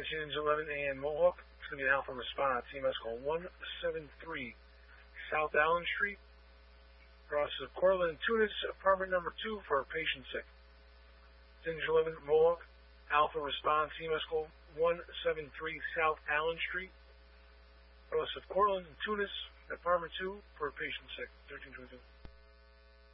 Attention, 11 a.m. Mohawk. It's going to be an Alpha response. EMS call 173 South Allen Street. Process of Cortland, Tunis, apartment number 2 for a patient sick. Attention, 11 Mohawk. Alpha response. EMS call 173 South Allen Street. Process of Cortland, Tunis, apartment 2 for a patient sick. 1322.